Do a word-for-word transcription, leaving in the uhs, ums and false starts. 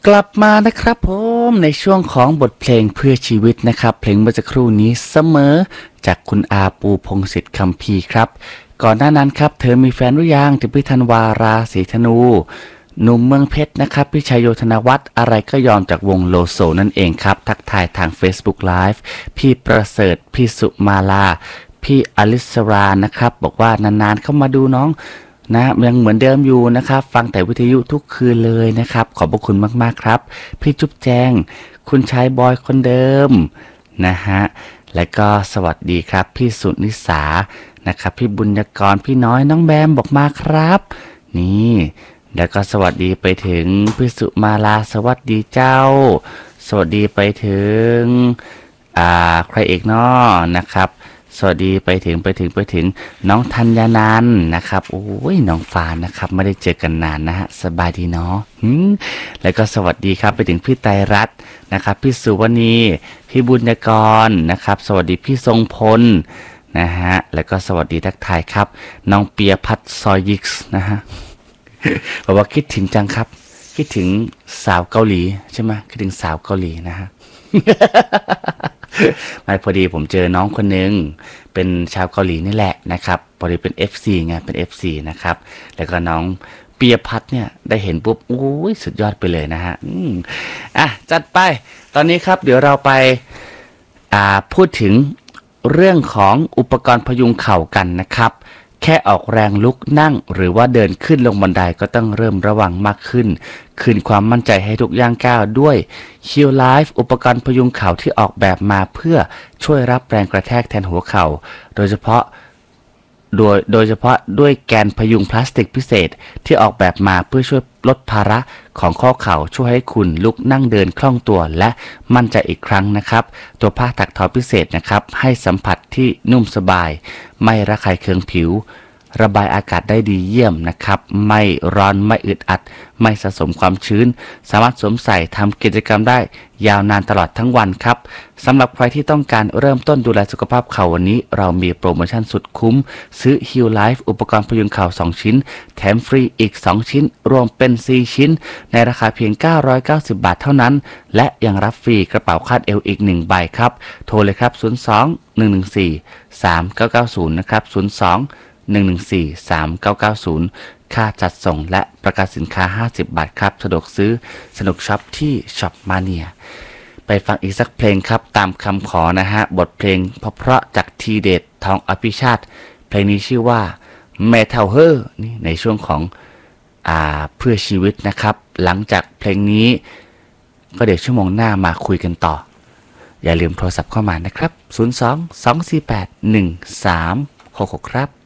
กลับมานะครับผมในช่วงของบทเพลงเพื่อชีวิตนะครับเพลงเมื่อสักครู่นี้เสมอจากคุณอาปูพงศิษฐ์คัมภีร์ครับก่อนหน้านั้นครับเธอมีแฟนหรือยังที่พี่ธันวาราศีธนูหนุ่มเมืองเพชรนะครับพี่ชัยโยธนวัฒน์อะไรก็ยอมจากวงโลโซนั่นเองครับทักทายทาง Facebook Live พี่ประเสริฐพี่สุมาลาพี่อลิสรานะครับบอกว่านานๆเข้ามาดูน้องนะยังเหมือนเดิมอยู่นะครับฟังแต่วิทยุทุกคืนเลยนะครับขอบพระคุณมากๆครับพี่จุ๊บแจงคุณชายบอยคนเดิมนะฮะและก็สวัสดีครับพี่สุนิสานะครับพี่บุญยกรพี่น้อยน้องแบมบอกมาครับนี่แล้วก็สวัสดีไปถึงพี่สุมาลาสวัสดีเจ้าสวัสดีไปถึงอ่าใครอีกเนาะนะครับสวัสดีไปถึงไปถึงไปถึงน้องธัญญานันท์นะครับโอ้ยน้องฟานนะครับไม่ได้เจอกันนานนะฮะสบายดีเนาะแล้วก็สวัสดีครับไปถึงพี่ไตรรัตน์นะครับพี่สุวรรณีพี่บุญยกรนะครับสวัสดีพี่ทรงพลนะฮะแล้วก็สวัสดีทักทายครับน้องเปียพัฒน์ซอยยิกส์นะฮะบอกว่าคิดถึงจังครับคิดถึงสาวเกาหลีใช่ไหมคิดถึงสาวเกาหลีนะฮะ ไม่พอดีผมเจอน้องคนหนึ่งเป็นชาวเกาหลีนี่แหละนะครับพอดีเป็น เอฟ ซี ไงเป็น เอฟ ซี นะครับแล้วก็น้องเปียพัฒน์เนี่ยได้เห็นปุ๊บโอ้ยสุดยอดไปเลยนะฮะอืมอ่ะจัดไปตอนนี้ครับเดี๋ยวเราไปอ่าพูดถึงเรื่องของอุปกรณ์พยุงเข่ากันนะครับแค่ออกแรงลุกนั่งหรือว่าเดินขึ้นลงบันไดก็ต้องเริ่มระวังมากขึ้นคืนความมั่นใจให้ทุกย่างก้าวด้วย Heal Life อุปกรณ์พยุงเข่าที่ออกแบบมาเพื่อช่วยรับแรงกระแทกแทนหัวเข่าโดยเฉพาะโดยโดยเฉพาะด้วยแกนพยุงพลาสติกพิเศษที่ออกแบบมาเพื่อช่วยลดภาระของข้อเข่าช่วยให้คุณลุกนั่งเดินคล่องตัวและมั่นใจอีกครั้งนะครับตัวผ้าถักทอพิเศษนะครับให้สัมผัสที่นุ่มสบายไม่ระคายเคืองผิวระบายอากาศได้ดีเยี่ยมนะครับไม่ร้อนไม่อึดอัดไม่สะสมความชื้นสามารถสวมใส่ทำกิจกรรมได้ยาวนานตลอดทั้งวันครับสำหรับใครที่ต้องการเริ่มต้นดูแลสุขภาพเข่าวันนี้เรามีโปรโมชั่นสุดคุ้มซื้อ Heal Life อุปกรณ์พยุงเข่าสองชิ้นแถมฟรีอีกสองชิ้นรวมเป็นสี่ชิ้นในราคาเพียงเก้าร้อยเก้าสิบบาทเท่านั้นและยังรับฟรีกระเป๋าคาดเอวอีกหนึ่งใบครับโทรเลยครับศูนย์ สอง หนึ่ง หนึ่ง สี่ สาม เก้า เก้า ศูนย์นะครับศูนย์ สอง หนึ่ง หนึ่ง สี่ สาม เก้า เก้า ศูนย์ค่าจัดส่งและประกันสินค้าห้าสิบบาทครับสะดวกซื้อสนุกช็อปที่ช็อปมาเนียไปฟังอีกสักเพลงครับตามคำขอนะฮะบทเพลงเพราะๆจากทีเดชทองอภิชาติเพลงนี้ชื่อว่าแม่เท่าเฮอนี่ในช่วงของอ่าเพื่อชีวิตนะครับหลังจากเพลงนี้ก็เดี๋ยวชั่วโมงหน้ามาคุยกันต่ออย่าลืมโทรศัพท์เข้ามานะครับศูนย์ สอง สอง สี่ แปด หนึ่ง สาม หก หกครับ